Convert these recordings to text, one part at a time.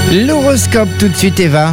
L'horoscope tout de suite, Eva.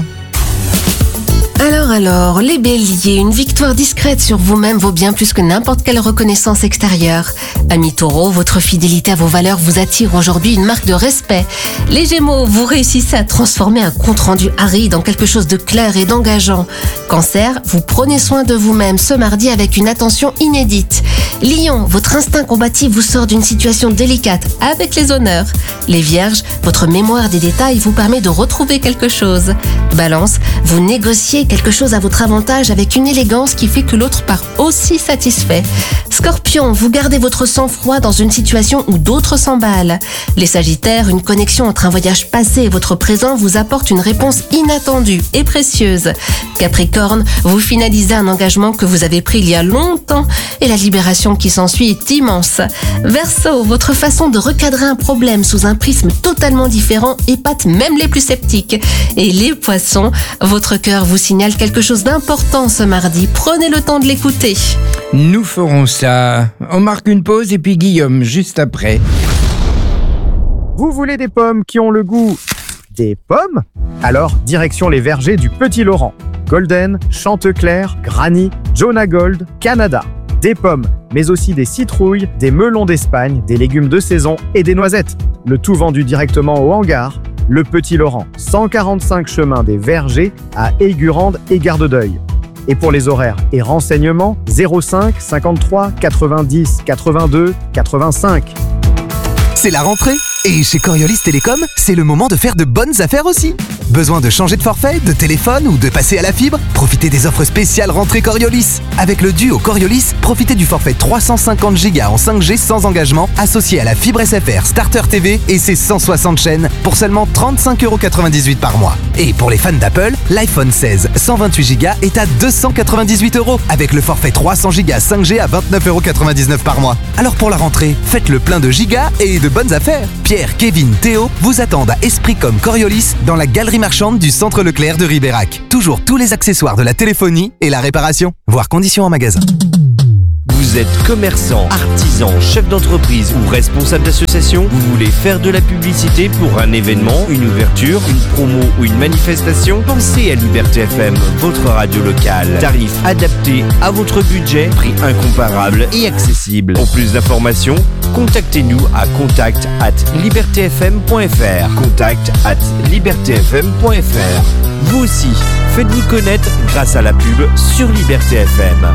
Alors, les béliers, une victoire discrète sur vous-même vaut bien plus que n'importe quelle reconnaissance extérieure. Amis taureaux, votre fidélité à vos valeurs vous attire aujourd'hui une marque de respect. Les gémeaux, vous réussissez à transformer un compte-rendu aride en quelque chose de clair et d'engageant. Cancer, vous prenez soin de vous-même ce mardi avec une attention inédite. Lion, votre instinct combatif vous sort d'une situation délicate avec les honneurs. Les vierges, votre mémoire des détails vous permet de retrouver quelque chose. Balance, vous négociez quelque chose à votre avantage avec une élégance qui fait que l'autre part aussi satisfait. Scorpion, vous gardez votre sang-froid dans une situation où d'autres s'emballent. Les Sagittaires, une connexion entre un voyage passé et votre présent vous apporte une réponse inattendue et précieuse. Capricorne, vous finalisez un engagement que vous avez pris il y a longtemps et la libération qui s'ensuit est immense. Verseau, votre façon de recadrer un problème sous un prisme totalement différent épate même les plus sceptiques. Et les Poissons, votre cœur vous signale quelque chose d'important ce mardi. Prenez le temps de l'écouter. Nous ferons ça. On marque une pause et puis Guillaume, juste après. Vous voulez des pommes qui ont le goût des pommes? Alors, direction les vergers du Petit Laurent. Golden, Chanteclair, Granny, Jonah Gold, Canada. Des pommes, mais aussi des citrouilles, des melons d'Espagne, des légumes de saison et des noisettes. Le tout vendu directement au hangar. Le Petit Laurent, 145 chemin des Vergers à Aigurande et Gardedeuil. Et pour les horaires et renseignements, 05 53 90 82 85. C'est la rentrée et chez Coriolis Télécom, c'est le moment de faire de bonnes affaires aussi. Besoin de changer de forfait, de téléphone ou de passer à la fibre? Profitez des offres spéciales rentrée Coriolis. Avec le duo Coriolis, profitez du forfait 350 Go en 5G sans engagement associé à la fibre SFR Starter TV et ses 160 chaînes pour seulement 35,98 € par mois. Et pour les fans d'Apple, l'iPhone 16 128 Go est à 298 € avec le forfait 300 Go 5G à 29,99 € par mois. Alors pour la rentrée, faites le plein de gigas et de bonnes affaires. Pierre, Kevin, Théo vous attendent à Esprit comme Coriolis dans la galerie marchande du Centre Leclerc de Ribérac. Toujours tous les accessoires de la téléphonie et la réparation. Voir conditions en magasin. Vous êtes commerçant, artisan, chef d'entreprise ou responsable d'association? Vous voulez faire de la publicité pour un événement, une ouverture, une promo ou une manifestation? Pensez à Liberté FM, votre radio locale. Tarif adapté à votre budget, prix incomparable et accessible. Pour plus d'informations, contactez-nous à contact@libertfm.fr. contact@libertfm.fr. Vous aussi, faites-vous connaître grâce à la pub sur Liberté FM.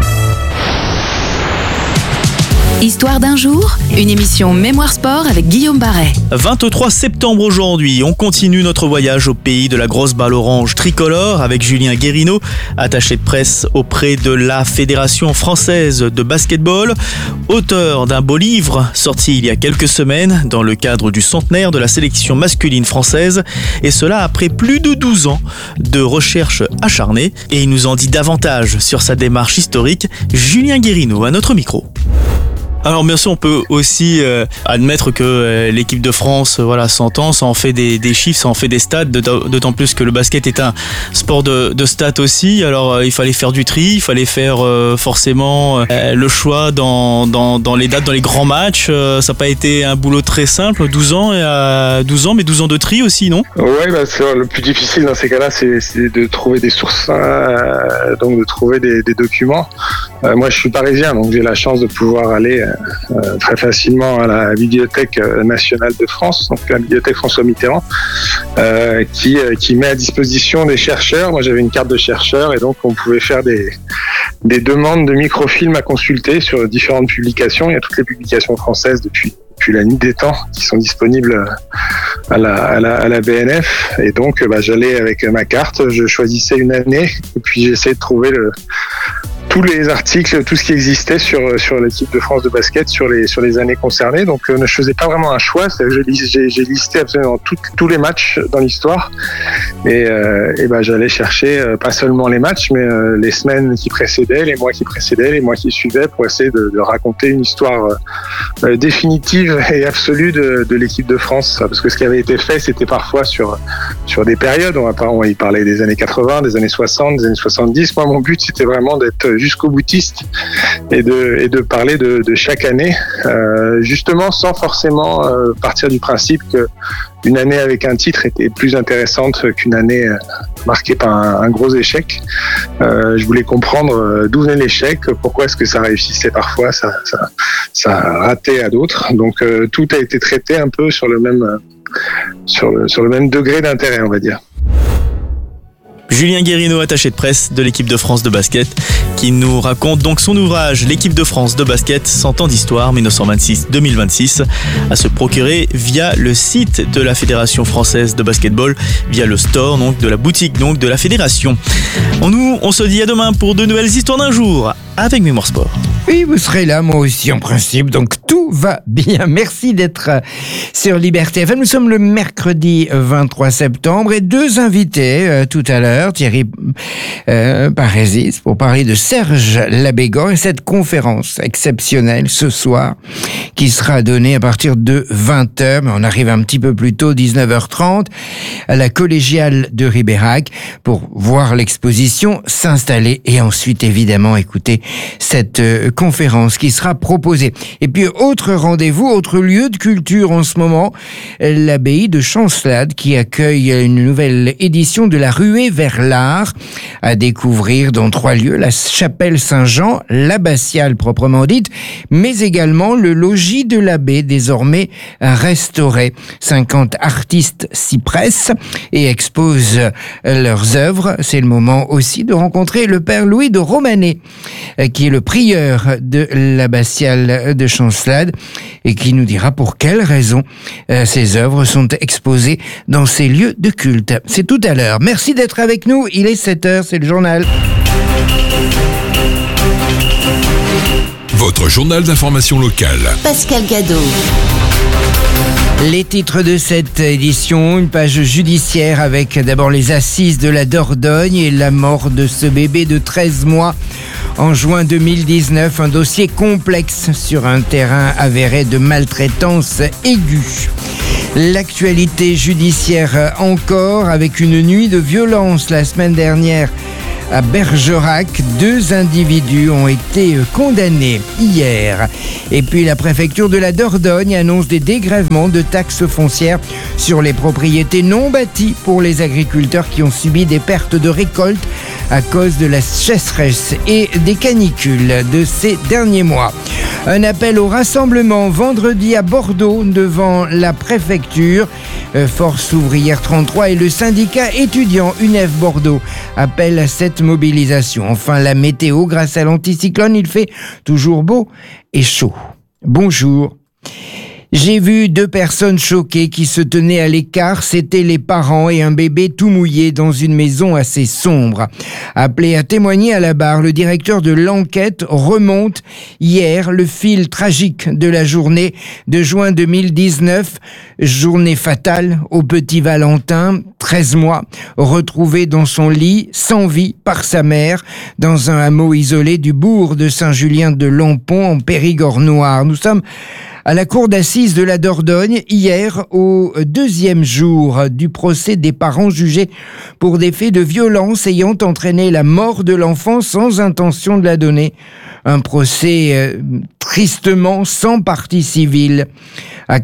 Histoire d'un jour, une émission Mémoire Sport avec Guillaume Barret. 23 septembre aujourd'hui, on continue notre voyage au pays de la grosse balle orange tricolore avec Julien Guérineau, attaché de presse auprès de la Fédération française de basketball, auteur d'un beau livre sorti il y a quelques semaines dans le cadre du centenaire de la sélection masculine française, et cela après plus de 12 ans de recherche acharnée. Et il nous en dit davantage sur sa démarche historique. Julien Guérineau à notre micro. Alors bien sûr, on peut aussi admettre que l'équipe de France s'entend, ça en fait des chiffres, ça en fait des stats, d'autant plus que le basket est un sport de stats aussi. Alors il fallait faire du tri, il fallait faire forcément le choix dans les dates, dans les grands matchs. Ça n'a pas été un boulot très simple, 12 ans, mais 12 ans de tri aussi, non? Oui, le plus difficile dans ces cas-là, c'est de trouver des sources, donc de trouver des documents. Moi, je suis parisien, donc j'ai la chance de pouvoir aller très facilement à la Bibliothèque nationale de France, donc la Bibliothèque François Mitterrand, qui met à disposition des chercheurs. Moi, j'avais une carte de chercheur et donc on pouvait faire des demandes de microfilms à consulter sur différentes publications. Il y a toutes les publications françaises depuis la nuit des temps qui sont disponibles à la BNF, et donc j'allais avec ma carte, je choisissais une année et puis j'essayais de trouver tous les articles, tout ce qui existait sur l'équipe de France de basket sur les années concernées. Donc je faisais pas vraiment un choix, j'ai listé absolument tous les matchs dans l'histoire, et j'allais chercher pas seulement les matchs, mais les semaines qui précédaient, les mois qui précédaient, les mois qui suivaient, pour essayer de raconter une histoire définitive et absolue de l'équipe de France. Parce que ce qui avait été fait, c'était parfois sur des périodes. On va y parler des années 80, des années 60, des années 70. Moi, mon but, c'était vraiment d'être jusqu'au boutiste et de parler de chaque année, justement sans forcément partir du principe que une année avec un titre était plus intéressante qu'une année marquée par un gros échec. Je voulais comprendre d'où venait l'échec, pourquoi est-ce que ça réussissait parfois, ça ratait à d'autres. Donc tout a été traité un peu sur le même degré d'intérêt, on va dire. Julien Guérino, attaché de presse de l'équipe de France de basket, qui nous raconte donc son ouvrage L'équipe de France de basket, 100 ans d'histoire 1926-2026, à se procurer via le site de la Fédération française de basketball, via le store donc de la boutique donc de la fédération. On se dit à demain pour de nouvelles histoires d'un jour avec Mémoire Sport. Oui, vous serez là, moi aussi en principe, donc tout va bien. Merci d'être sur Liberté FM. Nous sommes le mercredi 23 septembre et deux invités tout à l'heure, Thierry Parésis pour parler de Serge Labégan et cette conférence exceptionnelle ce soir qui sera donnée à partir de 20h, mais on arrive un petit peu plus tôt, 19h30, à la collégiale de Ribérac pour voir l'exposition s'installer et ensuite évidemment écouter cette conférence qui sera proposée. Et puis autre rendez-vous, autre lieu de culture en ce moment, l'abbaye de Chancelade qui accueille une nouvelle édition de la ruée vers l'art à découvrir dans 3 lieux, la chapelle Saint-Jean, l'abbatiale proprement dite, mais également le logis de l'abbé désormais restauré. 50 artistes s'y pressent et exposent leurs œuvres. C'est le moment aussi de rencontrer le père Louis de Romanet, qui est le prieur de l'abbatiale de Chancelade et qui nous dira pour quelles raisons ces œuvres sont exposées dans ces lieux de culte. C'est tout à l'heure. Merci d'être avec nous. Il est 7h, c'est le journal. Votre journal d'information locale. Pascal Gadot. Les titres de cette édition, une page judiciaire avec d'abord les assises de la Dordogne et la mort de ce bébé de 13 mois en juin 2019. Un dossier complexe sur un terrain avéré de maltraitance aiguë. L'actualité judiciaire encore avec une nuit de violence la semaine dernière à Bergerac. 2 individus ont été condamnés hier. Et puis la préfecture de la Dordogne annonce des dégrèvements de taxes foncières sur les propriétés non bâties pour les agriculteurs qui ont subi des pertes de récolte à cause de la sécheresse et des canicules de ces derniers mois. Un appel au rassemblement vendredi à Bordeaux devant la préfecture. Force ouvrière 33 et le syndicat étudiant UNEF Bordeaux appellent à cette mobilisation. Enfin, la météo, grâce à l'anticyclone, il fait toujours beau et chaud. Bonjour. J'ai vu 2 personnes choquées qui se tenaient à l'écart. C'étaient les parents et un bébé tout mouillé dans une maison assez sombre. Appelé à témoigner à la barre, le directeur de l'enquête remonte hier le fil tragique de la journée de juin 2019. Journée fatale au petit Valentin, 13 mois, retrouvé dans son lit, sans vie, par sa mère, dans un hameau isolé du bourg de Saint-Julien-de-Lampont en Périgord-Noir. Nous sommes à la cour d'assises de la Dordogne, hier, au 2e jour du procès des parents jugés pour des faits de violence ayant entraîné la mort de l'enfant sans intention de la donner. Un procès tristement sans partie civile. À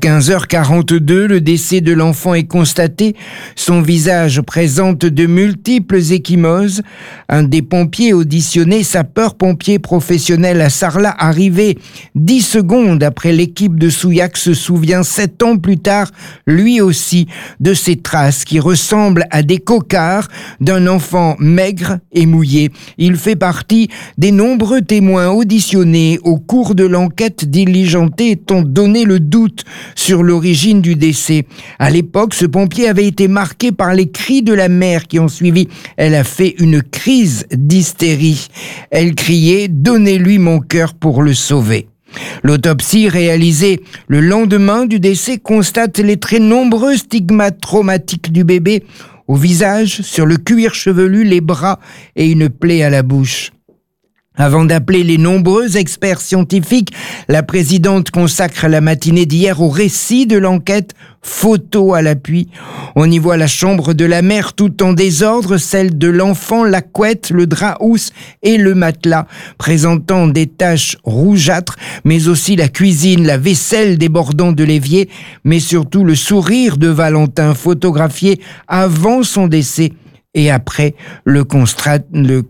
15h42, le décès de l'enfant est constaté. Son visage présente de multiples ecchymoses. Un des pompiers auditionnés, sapeur-pompier professionnel à Sarlat, arrivé 10 secondes après l'équipe de Souillac, se souvient 7 ans plus tard, lui aussi, de ces traces qui ressemblent à des cocards d'un enfant maigre et mouillé. Il fait partie des nombreux témoins auditionnés au cours de l'enquête diligentée étant donné le doute sur l'origine du décès. À l'époque, ce pompier avait été marqué par les cris de la mère qui ont suivi. Elle a fait une crise d'hystérie. Elle criait « Donnez-lui mon cœur pour le sauver ». L'autopsie réalisée le lendemain du décès constate les très nombreux stigmates traumatiques du bébé au visage, sur le cuir chevelu, les bras et une plaie à la bouche. Avant d'appeler les nombreux experts scientifiques, la présidente consacre la matinée d'hier au récit de l'enquête, photo à l'appui. On y voit la chambre de la mère tout en désordre, celle de l'enfant, la couette, le drap housse et le matelas, présentant des taches rougeâtres, mais aussi la cuisine, la vaisselle débordant de l'évier, mais surtout le sourire de Valentin photographié avant son décès. Et après, le contraste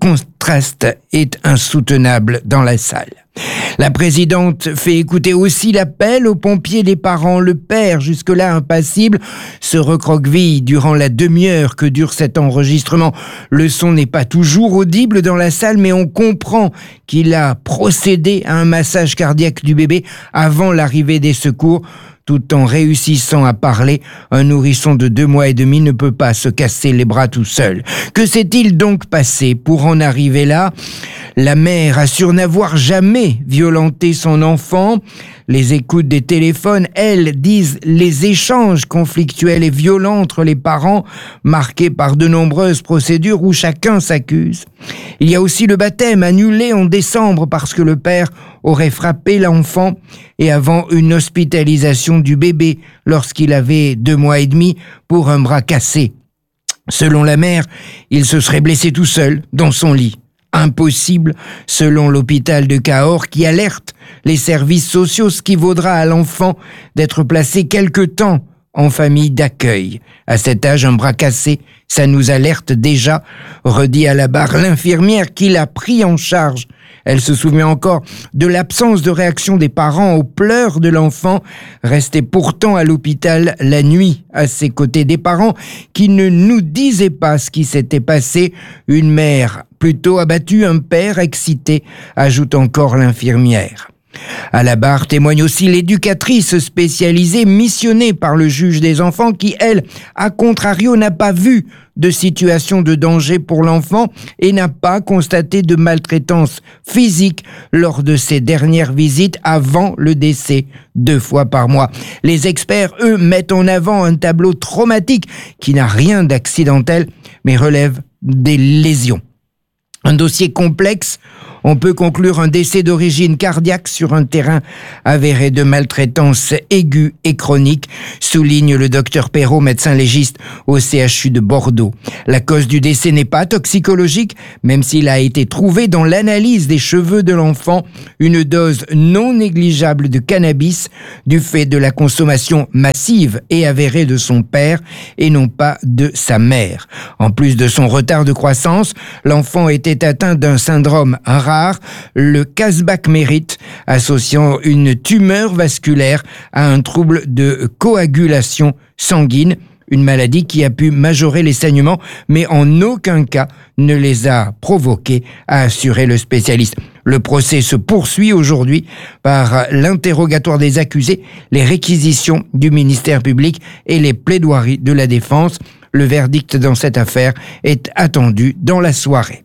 est insoutenable dans la salle. La présidente fait écouter aussi l'appel aux pompiers des parents. Le père, jusque-là impassible, se recroqueville durant la demi-heure que dure cet enregistrement. Le son n'est pas toujours audible dans la salle, mais on comprend qu'il a procédé à un massage cardiaque du bébé avant l'arrivée des secours. Tout en réussissant à parler, un nourrisson de 2 mois et demi ne peut pas se casser les bras tout seul. Que s'est-il donc passé pour en arriver là ? La mère assure n'avoir jamais violenté son enfant. Les écoutes des téléphones, elles, disent les échanges conflictuels et violents entre les parents, marqués par de nombreuses procédures où chacun s'accuse. Il y a aussi le baptême annulé en décembre parce que le père aurait frappé l'enfant et avant une hospitalisation du bébé lorsqu'il avait 2 mois et demi pour un bras cassé. Selon la mère, il se serait blessé tout seul dans son lit. Impossible, selon l'hôpital de Cahors qui alerte les services sociaux, ce qui vaudra à l'enfant d'être placé quelque temps en famille d'accueil. À cet âge, un bras cassé, ça nous alerte déjà, redit à la barre l'infirmière qui l'a pris en charge. Elle se souvient encore de l'absence de réaction des parents aux pleurs de l'enfant, resté pourtant à l'hôpital la nuit à ses côtés, des parents qui ne nous disaient pas ce qui s'était passé. Une mère plutôt abattue, un père excité, ajoute encore l'infirmière. À la barre témoigne aussi l'éducatrice spécialisée missionnée par le juge des enfants qui, elle, à contrario, n'a pas vu de situation de danger pour l'enfant et n'a pas constaté de maltraitance physique lors de ses dernières visites avant le décès, 2 fois par mois. Les experts, eux, mettent en avant un tableau traumatique qui n'a rien d'accidentel mais relève des lésions. Un dossier complexe. On peut conclure un décès d'origine cardiaque sur un terrain avéré de maltraitance aiguë et chronique, souligne le docteur Perrault, médecin légiste au CHU de Bordeaux. La cause du décès n'est pas toxicologique, même s'il a été trouvé dans l'analyse des cheveux de l'enfant une dose non négligeable de cannabis du fait de la consommation massive et avérée de son père et non pas de sa mère. En plus de son retard de croissance, l'enfant était atteint d'un syndrome rare, le Casbach-Merritt, associant une tumeur vasculaire à un trouble de coagulation sanguine, une maladie qui a pu majorer les saignements, mais en aucun cas ne les a provoqués, a assuré le spécialiste. Le procès se poursuit aujourd'hui par l'interrogatoire des accusés, les réquisitions du ministère public et les plaidoiries de la défense. Le verdict dans cette affaire est attendu dans la soirée.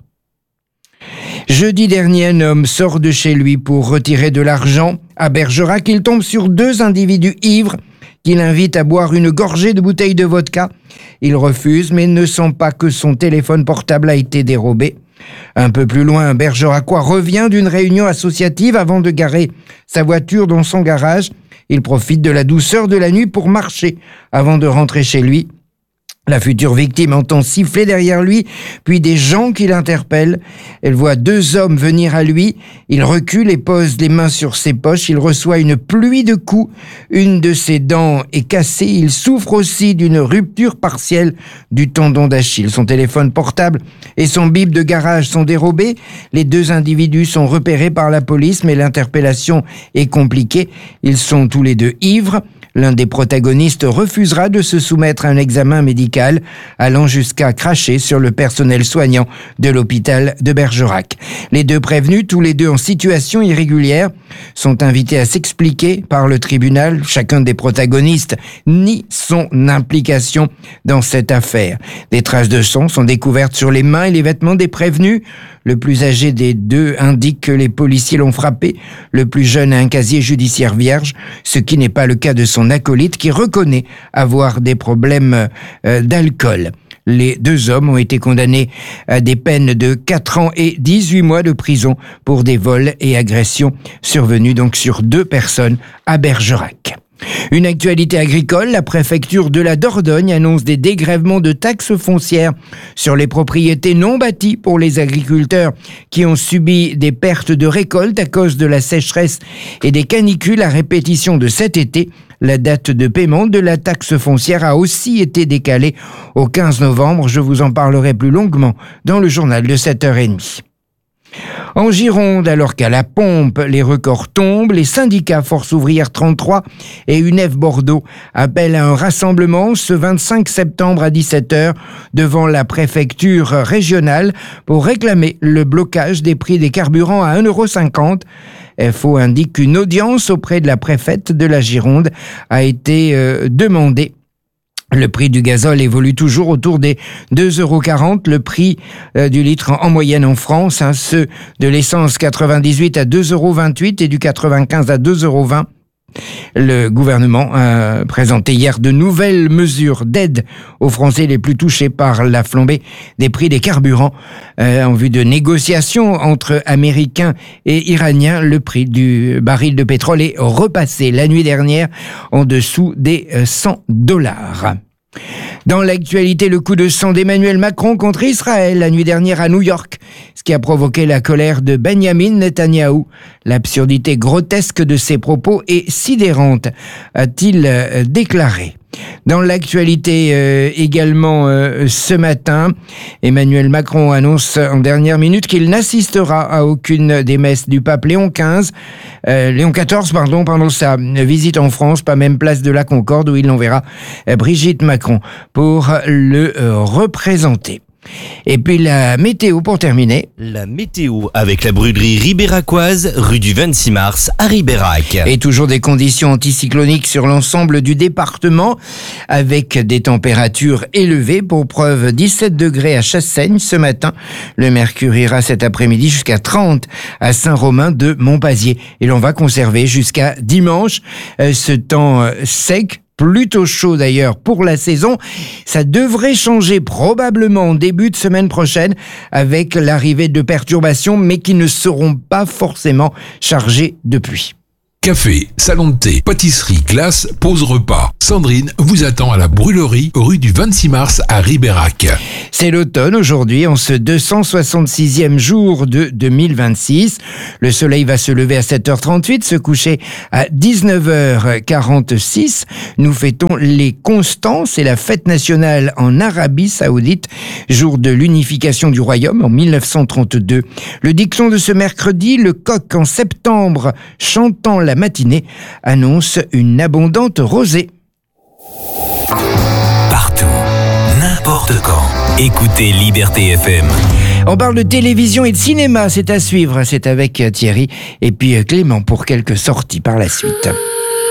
Jeudi dernier, un homme sort de chez lui pour retirer de l'argent. À Bergerac, il tombe sur 2 individus ivres qui l'invitent à boire une gorgée de bouteille de vodka. Il refuse, mais ne sent pas que son téléphone portable a été dérobé. Un peu plus loin, un Bergeracois revient d'une réunion associative avant de garer sa voiture dans son garage. Il profite de la douceur de la nuit pour marcher avant de rentrer chez lui. La future victime entend siffler derrière lui, puis des gens qui l'interpellent. Elle voit 2 hommes venir à lui. Il recule et pose les mains sur ses poches. Il reçoit une pluie de coups. Une de ses dents est cassée. Il souffre aussi d'une rupture partielle du tendon d'Achille. Son téléphone portable et son bip de garage sont dérobés. Les 2 individus sont repérés par la police, mais l'interpellation est compliquée. Ils sont tous les 2 ivres. L'un des protagonistes refusera de se soumettre à un examen médical, allant jusqu'à cracher sur le personnel soignant de l'hôpital de Bergerac. Les 2 prévenus, tous les 2 en situation irrégulière, sont invités à s'expliquer par le tribunal. Chacun des protagonistes nie son implication dans cette affaire. Des traces de sang sont découvertes sur les mains et les vêtements des prévenus. Le plus âgé des 2 indique que les policiers l'ont frappé. Le plus jeune a un casier judiciaire vierge, ce qui n'est pas le cas de son acolyte qui reconnaît avoir des problèmes d'alcool. Les 2 hommes ont été condamnés à des peines de 4 ans et 18 mois de prison pour des vols et agressions survenus donc sur 2 personnes à Bergerac. Une actualité agricole, la préfecture de la Dordogne annonce des dégrèvements de taxes foncières sur les propriétés non bâties pour les agriculteurs qui ont subi des pertes de récolte à cause de la sécheresse et des canicules à répétition de cet été. La date de paiement de la taxe foncière a aussi été décalée au 15 novembre. Je vous en parlerai plus longuement dans le journal de 7h30. En Gironde, alors qu'à la pompe, les records tombent, les syndicats Force ouvrière 33 et UNEF Bordeaux appellent à un rassemblement ce 25 septembre à 17h devant la préfecture régionale pour réclamer le blocage des prix des carburants à 1,50 €. FO indique qu'une audience auprès de la préfète de la Gironde a été demandée. Le prix du gazole évolue toujours autour des 2,40 €, le prix du litre en moyenne en France, ceux de l'essence 98 à 2,28 € et du 95 à 2,20 €. Le gouvernement a présenté hier de nouvelles mesures d'aide aux Français les plus touchés par la flambée des prix des carburants. En vue de négociations entre Américains et Iraniens, le prix du baril de pétrole est repassé la nuit dernière en dessous des $100. Dans l'actualité, le coup de sang d'Emmanuel Macron contre Israël la nuit dernière à New York, ce qui a provoqué la colère de Benjamin Netanyahou. L'absurdité grotesque de ses propos est sidérante, a-t-il déclaré. Dans l'actualité également ce matin, Emmanuel Macron annonce en dernière minute qu'il n'assistera à aucune des messes du pape Léon XIV pendant sa visite en France, pas même place de la Concorde où il enverra Brigitte Macron pour le représenter. Et puis la météo pour terminer. La météo avec la brûlerie ribéracoise, rue du 26 mars à Ribérac. Et toujours des conditions anticycloniques sur l'ensemble du département avec des températures élevées. Pour preuve, 17 degrés à Chassaigne ce matin. Le mercure ira cet après-midi jusqu'à 30 à Saint-Romain de Montpazier. Et l'on va conserver jusqu'à dimanche ce temps sec. Plutôt chaud d'ailleurs pour la saison. Ça devrait changer probablement en début de semaine prochaine avec l'arrivée de perturbations, mais qui ne seront pas forcément chargées de pluie. Café, salon de thé, pâtisserie, glace, pause repas. Sandrine vous attend à la brûlerie, rue du 26 mars à Ribérac. C'est l'automne aujourd'hui, en ce 266e jour de 2026. Le soleil va se lever à 7h38, se coucher à 19h46. Nous fêtons les Constances et la fête nationale en Arabie Saoudite, jour de l'unification du royaume en 1932. Le dicton de ce mercredi, le coq en septembre, chantant la matinée, annonce une abondante rosée. Partout, n'importe quand, écoutez Liberté FM. On parle de télévision et de cinéma, c'est à suivre, c'est avec Thierry et puis Clément pour quelques sorties par la suite.